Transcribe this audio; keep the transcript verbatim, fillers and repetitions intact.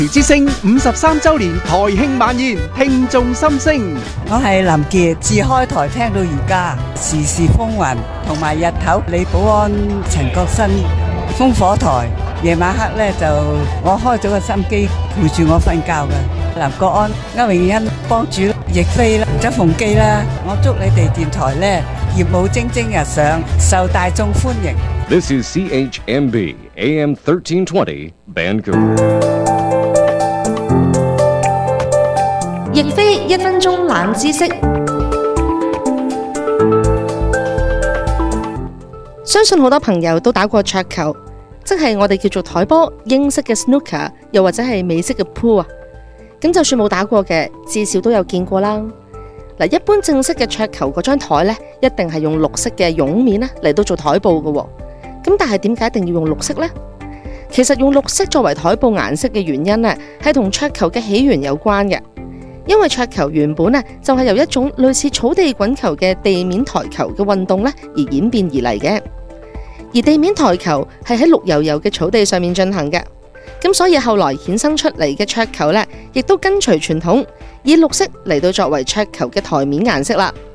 之聲五十三週年台慶晚宴，聽眾心聲。 我係林傑，自開台聽到而家，時時風雲，同埋日頭李寶安、陳國新，烽火台，夜晚黑咧就我開咗個心機陪住我瞓覺嘅。林國安、歐詠欣、幫主、亦菲啦、周鳳基啦，我祝你哋電台咧業務蒸蒸日上，受大眾歡迎。 This is C H M B A M thirteen twenty Vancouver。 亦非一分鐘冷知識，相信好多朋友都打過桌球，即係我哋叫做台波，英式嘅 snooker， 又或者係美式嘅 pool 啊。咁就算冇打過嘅，至少都有見過啦。嗱，一般正式嘅桌球嗰張台呢，一定係用綠色嘅絨面咧嚟到做台布嘅。咁但係點解一定要用綠色呢？其實用綠色作為台布顏色嘅原因呢，係同桌球嘅起源有關嘅。因為桌球原本呢，就係由一種類似草地滾球嘅地面台球嘅運動呢而演變而嚟嘅，而地面台球係喺綠油油嘅草地上面進行嘅，咁所以後來衍生出嚟嘅桌球呢，亦都跟隨傳統，以綠色嚟到作為桌球嘅台面顏色啦。